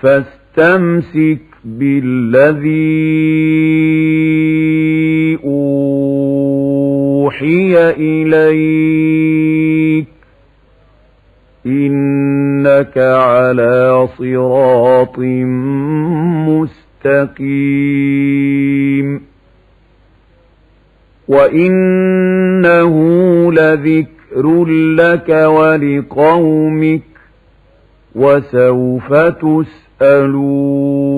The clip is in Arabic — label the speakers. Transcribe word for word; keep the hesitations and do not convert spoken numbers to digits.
Speaker 1: فاستمسك بالذي أوحي إليك إنك على صراط مستقيم وإنه لذكر لك ولقومك وسوف تسألون